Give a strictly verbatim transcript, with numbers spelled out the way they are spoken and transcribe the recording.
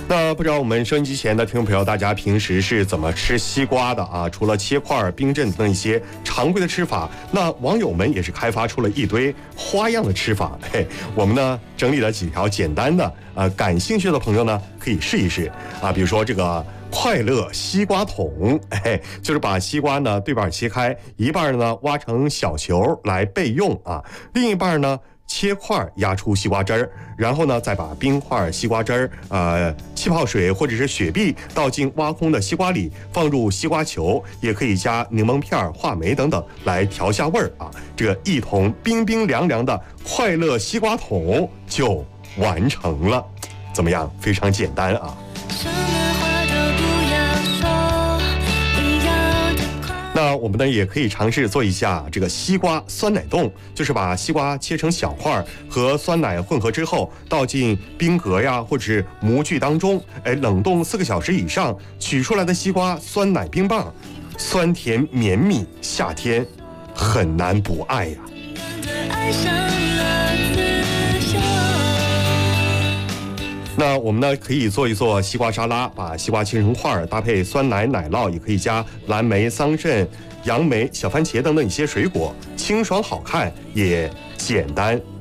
那不知道我们收音机前的听众朋友，大家平时是怎么吃西瓜的啊？除了切块、冰镇等一些常规的吃法，那网友们也是开发出了一堆花样的吃法。嘿，我们呢整理了几条简单的，呃，感兴趣的朋友呢可以试一试啊。比如说这个快乐西瓜桶，哎，就是把西瓜呢对半切开，一半呢挖成小球来备用啊，另一半呢切块压出西瓜汁儿，然后呢再把冰块、西瓜汁儿、呃气泡水或者是雪碧倒进挖空的西瓜里，放入西瓜球，也可以加柠檬片、话梅等等来调下味儿啊。这个一桶冰冰凉凉的快乐西瓜桶就完成了，怎么样？非常简单啊。那我们呢也可以尝试做一下这个西瓜酸奶冻，就是把西瓜切成小块和酸奶混合之后，倒进冰格呀或者是模具当中，哎，冷冻四个小时以上，取出来的西瓜酸奶冰棒，酸甜绵密，夏天很难不爱呀。那我们呢可以做一做西瓜沙拉，把西瓜切成块，搭配酸奶、奶酪，也可以加蓝莓、桑葚、杨梅、小番茄等等一些水果，清爽好看也简单